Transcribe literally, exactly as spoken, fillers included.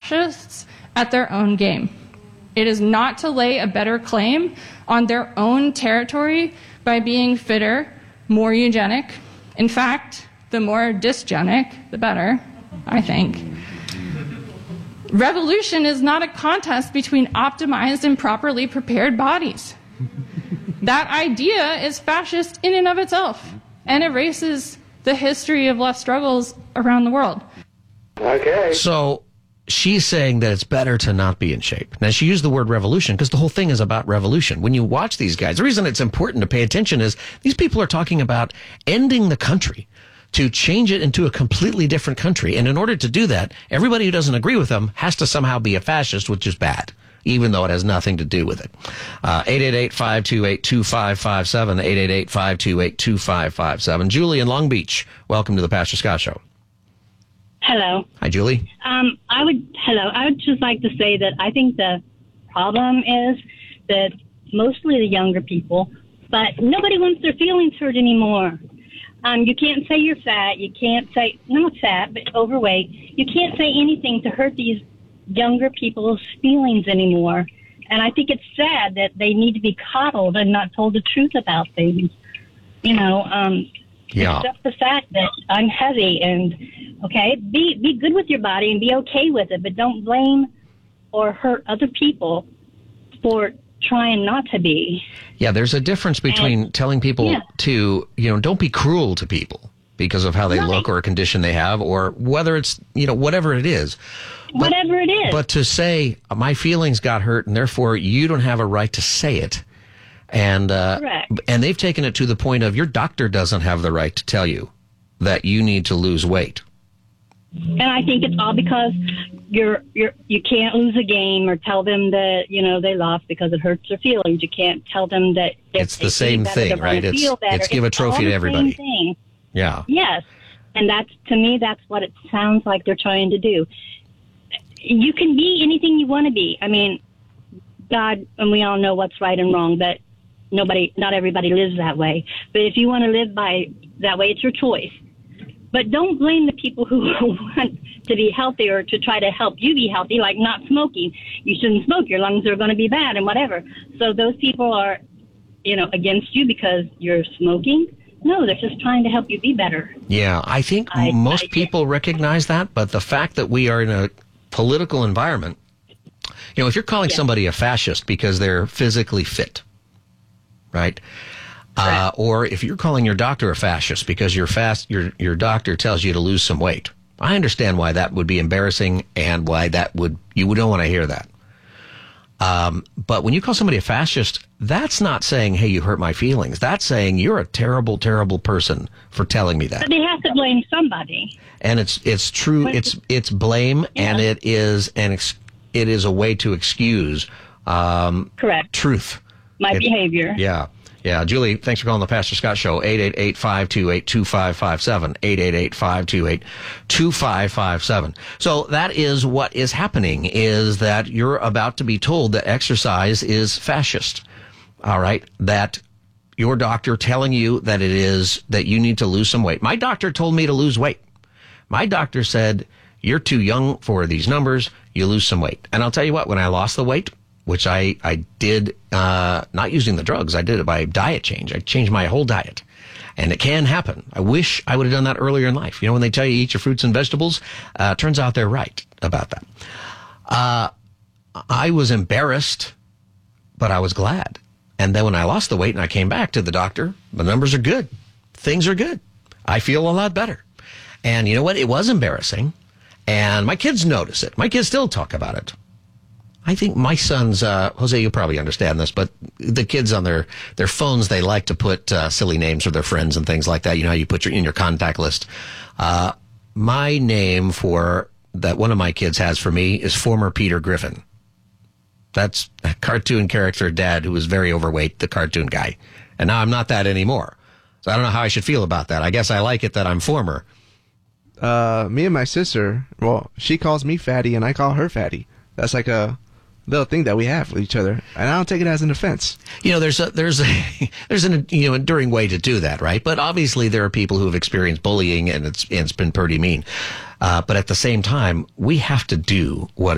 fascists at their own game. It is not to lay a better claim on their own territory by being fitter, more eugenic. In fact, the more dysgenic, the better, I think. Revolution is not a contest between optimized and properly prepared bodies. That idea is fascist in and of itself and erases the history of left struggles around the world. Okay. So she's saying that it's better to not be in shape. Now, she used the word revolution because the whole thing is about revolution. When you watch these guys, the reason it's important to pay attention is these people are talking about ending the country to change it into a completely different country. And in order to do that, everybody who doesn't agree with them has to somehow be a fascist, which is bad, even though it has nothing to do with it. Uh, eight eight eight, five two eight, two five five seven, eight eight eight, five two eight, two five five seven. Julie in Long Beach, welcome to the Pastor Scott Show. Hello. Hi, Julie. Um, I would, hello. I would just like to say that I think the problem is that mostly the younger people, but nobody wants their feelings hurt anymore. Um, you can't say you're fat. You can't say, not fat, but overweight. You can't say anything to hurt these younger people's feelings anymore. And I think it's sad that they need to be coddled and not told the truth about things. You know, um, yeah. accept the fact that I'm heavy and, okay, be, be good with your body and be okay with it, but don't blame or hurt other people for trying not to be. Yeah, there's a difference between and, telling people yeah. to, you know, don't be cruel to people because of how they right. look or a condition they have, or whether it's, you know, whatever it is. But, whatever it is. But to say, my feelings got hurt and therefore you don't have a right to say it. And, uh, Correct. and they've taken it to the point of your doctor doesn't have the right to tell you that you need to lose weight. And I think it's all because you're you're you can't lose a game or tell them that, you know, they lost because it hurts their feelings. You can't tell them that it's the same thing, right? It's it's give a trophy to everybody. Thing. Yeah. Yes, and that's to me that's what it sounds like they're trying to do. You can be anything you want to be. I mean, God, and we all know what's right and wrong, but nobody, not everybody lives that way. But if you want to live by that way, it's your choice. But don't blame the people who want to be healthy or to try to help you be healthy, like not smoking. You shouldn't smoke. Your lungs are going to be bad and whatever. So those people are, you know, against you because you're smoking. No, they're just trying to help you be better. Yeah, I think I, most I, people recognize that, but the fact that we are in a political environment, you know, if you're calling yeah. somebody a fascist because they're physically fit, right? Uh, or if you're calling your doctor a fascist because your fast your your doctor tells you to lose some weight, I understand why that would be embarrassing and why that would you don't want to hear that. Um, but when you call somebody a fascist, that's not saying, "Hey, you hurt my feelings." That's saying you're a terrible, terrible person for telling me that. But they have to blame somebody. And it's it's true. It's it's blame, yeah. and it is an ex, it is a way to excuse um, correct truth. My it, behavior. Yeah. Yeah, Julie, thanks for calling the Pastor Scott Show. eight eight eight, five two eight, two five five seven. eight eight eight, five two eight, two five five seven. So that is what is happening, is that you're about to be told that exercise is fascist. All right? That your doctor telling you that it is, that you need to lose some weight. My doctor told me to lose weight. My doctor said, you're too young for these numbers. You lose some weight. And I'll tell you what, when I lost the weight, which I, I did, uh, not using the drugs. I did it by diet change. I changed my whole diet. And it can happen. I wish I would have done that earlier in life. You know, when they tell you eat your fruits and vegetables, uh, turns out they're right about that. Uh, I was embarrassed, but I was glad. And then when I lost the weight and I came back to the doctor, the numbers are good. Things are good. I feel a lot better. And you know what? It was embarrassing. And my kids notice it. My kids still talk about it. I think my sons, uh, Jose, you'll probably understand this, but the kids on their, their phones, they like to put uh, silly names for their friends and things like that. You know how you put your in your contact list. Uh, my name for that one of my kids has for me is former Peter Griffin. That's a cartoon character dad who was very overweight, the cartoon guy. And now I'm not that anymore. So I don't know how I should feel about that. I guess I like it that I'm former. Uh, me and my sister, well, she calls me fatty and I call her fatty. That's like a little thing that we have with each other, and I don't take it as an offense. You know, there's a there's a there's an you know enduring way to do that, right? But obviously, there are people who have experienced bullying, and it's and it's been pretty mean. Uh, but at the same time, we have to do what